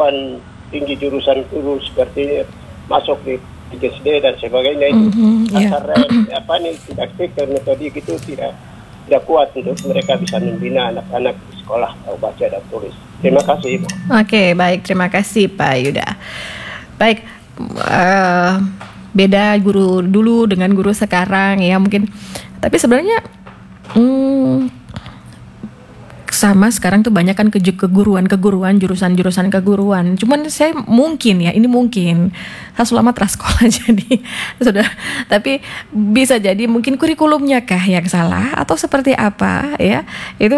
jangkauan tinggi jurusan guru seperti masuk di SD dan sebagainya itu didaktik metode itu tidak kuat untuk mereka bisa membina anak-anak di sekolah tahu baca dan tulis. Terima kasih, Ibu. Oke, baik, terima kasih Pak Yuda. Baik, beda guru dulu dengan guru sekarang ya mungkin, tapi sebenarnya sama sekarang tuh banyak kan keguruan jurusan keguruan. Cuman saya mungkin saya selama sekolah jadi sudah, tapi bisa jadi mungkin kurikulumnya kah yang salah atau seperti apa ya, itu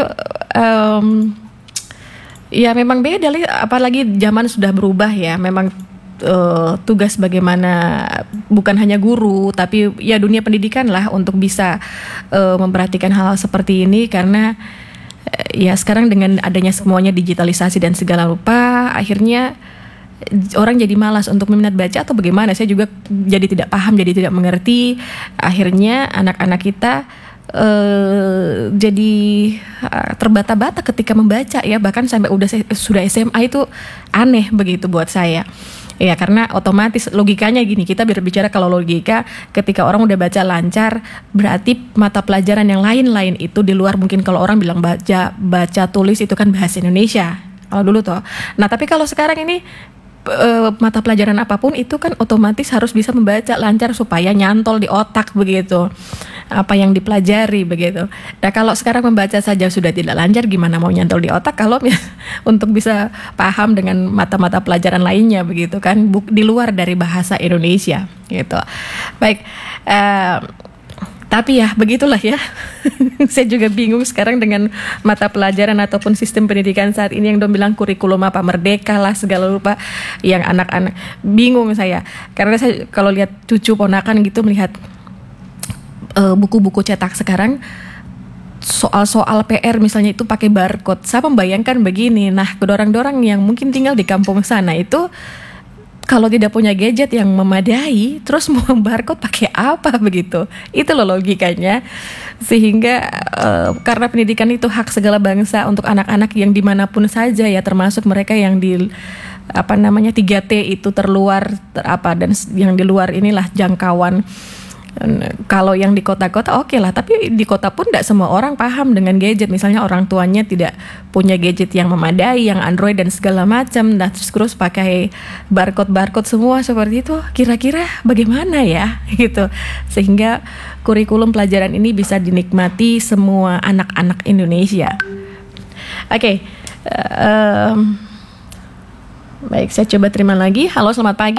ya memang beda, apalagi zaman sudah berubah ya. Memang tugas bagaimana bukan hanya guru tapi ya dunia pendidikan lah untuk bisa memperhatikan hal seperti ini, karena ya sekarang dengan adanya semuanya digitalisasi dan segala rupa, akhirnya orang jadi malas untuk minat baca atau bagaimana. Saya juga jadi tidak paham, jadi tidak mengerti. Akhirnya anak-anak kita jadi terbata-bata ketika membaca ya, bahkan sampai sudah SMA itu aneh begitu buat saya. Ya karena otomatis logikanya gini, kita berbicara kalau logika, ketika orang udah baca lancar, berarti mata pelajaran yang lain-lain itu di luar, mungkin kalau orang bilang baca tulis itu kan bahasa Indonesia kalau dulu toh. Nah tapi kalau sekarang ini mata pelajaran apapun itu kan otomatis harus bisa membaca lancar supaya nyantol di otak begitu apa yang dipelajari begitu. Nah kalau sekarang membaca saja sudah tidak lancar, gimana mau nyantol di otak kalau untuk bisa paham dengan mata-mata pelajaran lainnya begitu kan, di luar dari bahasa Indonesia gitu. Baik, tapi ya begitulah ya. Saya juga bingung sekarang dengan mata pelajaran ataupun sistem pendidikan saat ini yang bilang kurikulum apa merdeka lah segala rupa, yang anak-anak bingung saya. Karena saya kalau lihat cucu ponakan gitu, melihat buku-buku cetak sekarang, soal-soal PR misalnya itu pakai barcode. Saya membayangkan begini, nah kedorang-dorang yang mungkin tinggal di kampung sana itu kalau tidak punya gadget yang memadai, terus mau barcode pakai apa begitu? Itu loh logikanya. Sehingga karena pendidikan itu hak segala bangsa untuk anak-anak yang dimanapun saja ya, termasuk mereka yang di 3T itu terluar dan yang di luar inilah jangkauan. Kalau yang di kota-kota oke lah, tapi di kota pun tidak semua orang paham dengan gadget. Misalnya orang tuanya tidak punya gadget yang memadai, yang Android dan segala macam, dan terus pakai barcode semua seperti itu. Kira-kira bagaimana ya gitu, sehingga kurikulum pelajaran ini bisa dinikmati semua anak-anak Indonesia. Oke. Baik, saya coba terima lagi. Halo, selamat pagi.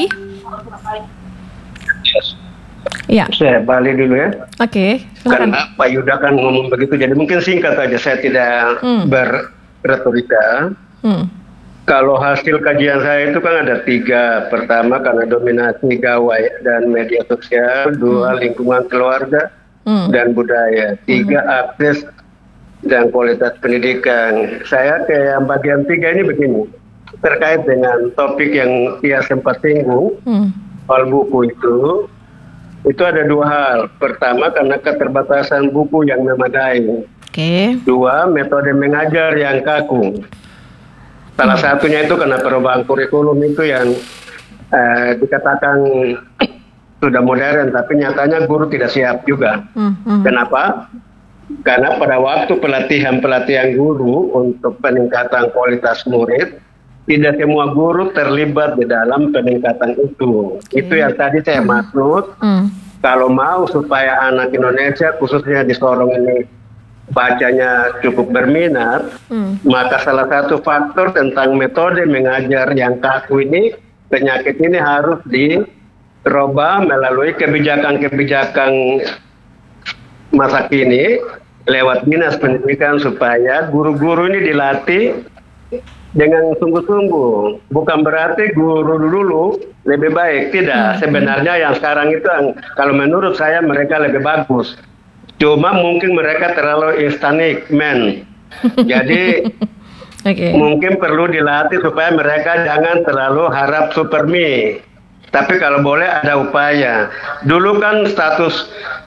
Ya. Saya balik dulu ya. Oke. Karena Pak Yuda kan ngomong begitu, jadi mungkin singkat aja, saya tidak berretorika. Kalau hasil kajian saya itu kan ada 3. Pertama karena dominasi gawai dan media sosial. 2 lingkungan keluarga dan budaya. 3 akses dan kualitas pendidikan. Saya ke yang bagian 3 ini begini, terkait dengan topik yang dia sempat singgung soal buku itu ada 2 hal. Pertama karena keterbatasan buku yang memadai. 2 metode mengajar yang kaku. Salah satunya itu karena perubahan kurikulum itu yang dikatakan sudah modern, tapi nyatanya guru tidak siap juga. Kenapa? Karena pada waktu pelatihan guru untuk peningkatan kualitas murid, tidak semua guru terlibat di dalam peningkatan itu. Itu yang tadi saya maksud. Kalau mau supaya anak Indonesia khususnya di Sorong ini bacanya cukup berminat, maka salah satu faktor tentang metode mengajar yang kaku ini, penyakit ini harus dirubah melalui kebijakan-kebijakan masa kini lewat Dinas Pendidikan, supaya guru-guru ini dilatih dengan sungguh-sungguh. Bukan berarti guru dulu lebih baik, tidak. Sebenarnya yang sekarang itu kalau menurut saya mereka lebih bagus. Cuma mungkin mereka terlalu instanik man. Jadi mungkin perlu dilatih supaya mereka jangan terlalu harap super me. Tapi kalau boleh ada upaya. Dulu kan status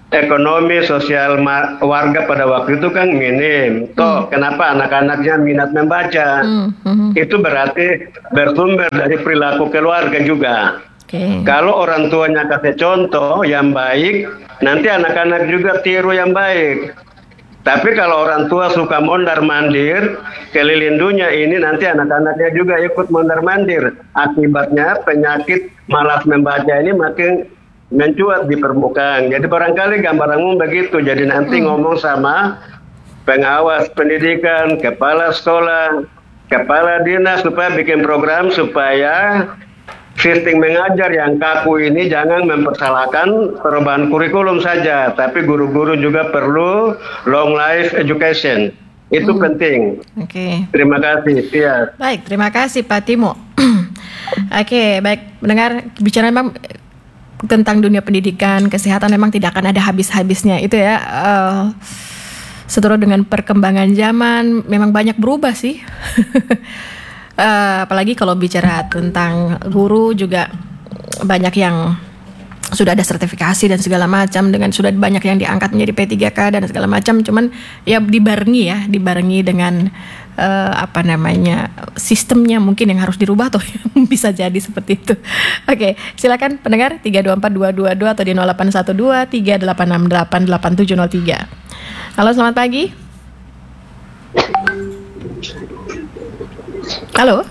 ekonomi sosial warga pada waktu itu kan minim. Toh kenapa anak-anaknya minat membaca? Itu berarti bersumber dari perilaku keluarga juga. Kalau orang tuanya kasih contoh yang baik, nanti anak-anak juga tiru yang baik. Tapi kalau orang tua suka mondar-mandir, keliling dunia ini nanti anak-anaknya juga ikut mondar-mandir. Akibatnya penyakit malas membaca ini makin mencuat di permukaan. Jadi barangkali gambaran umum begitu. Jadi nanti ngomong sama pengawas pendidikan, kepala sekolah, kepala dinas supaya bikin program supaya sistem mengajar yang kaku ini jangan mempersalahkan perubahan kurikulum saja, tapi guru-guru juga perlu long life education. Itu penting. Terima kasih. Ya. Baik, terima kasih Pak Timo. Baik, mendengar bicara memang tentang dunia pendidikan, kesehatan memang tidak akan ada habis-habisnya itu ya. Seturut dengan perkembangan zaman memang banyak berubah sih. Apalagi kalau bicara tentang guru juga banyak yang sudah ada sertifikasi dan segala macam, dengan sudah banyak yang diangkat menjadi P3K dan segala macam. Cuman ya dibarengi dengan sistemnya mungkin yang harus dirubah tuh. Bisa jadi seperti itu. Oke, silakan pendengar 324222 atau di 0812 3868 8703. Halo, selamat pagi. Halo.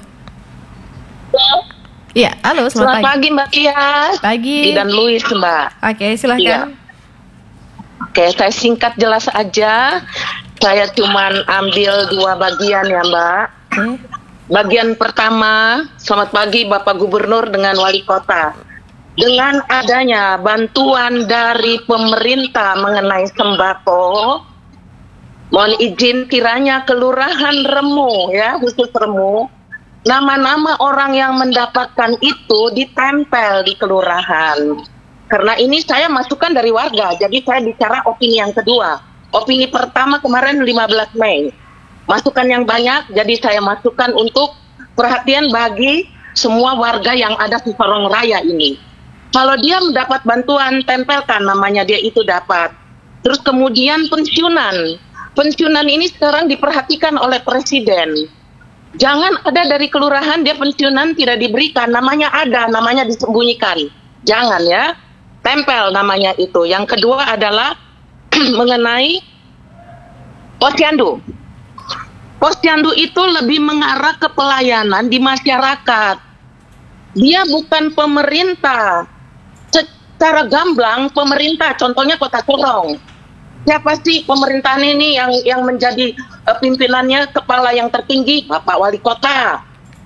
Iya, halo, selamat pagi Mbak Kia. Pagi. Dan Louis, Mbak. Oke, silakan. Iya. Oke, saya singkat jelas aja. Saya cuman ambil 2 bagian ya, Mbak. Bagian pertama, selamat pagi Bapak Gubernur dengan Wali Kota. Dengan adanya bantuan dari pemerintah mengenai sembako, mohon izin kiranya Kelurahan Remu ya, khusus Remu, nama-nama orang yang mendapatkan itu ditempel di kelurahan. Karena ini saya masukan dari warga, jadi saya bicara opini yang kedua. Opini pertama kemarin 15 Mei. Masukan yang banyak, jadi saya masukkan untuk perhatian bagi semua warga yang ada di Sorong Raya ini. Kalau dia mendapat bantuan, tempelkan namanya dia itu dapat. Terus kemudian pensiunan. Pensiunan ini sekarang diperhatikan oleh Presiden. Jangan ada dari kelurahan dia pensiunan tidak diberikan, namanya ada, namanya disembunyikan. Jangan ya, tempel namanya itu. Yang kedua adalah mengenai posyandu. Posyandu itu lebih mengarah ke pelayanan di masyarakat. Dia bukan pemerintah. Secara gamblang pemerintah, contohnya Kota Sorong. Siapa sih pemerintahan ini yang menjadi pimpinannya, kepala yang tertinggi? Bapak Wali Kota.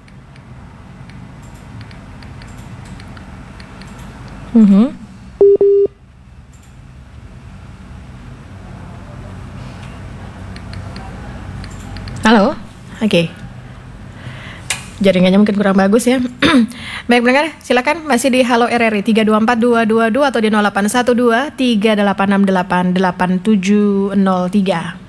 Halo, oke. Jaringannya mungkin kurang bagus ya. Baik pendengar, silakan masih di Halo RRI 324222 atau di 0812 3868 8703.